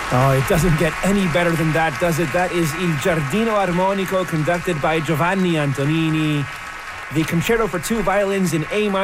Oh, it doesn't get any better than that, does it? That is Il Giardino Armonico, conducted by Giovanni Antonini. The Concerto for Two Violins in A minor.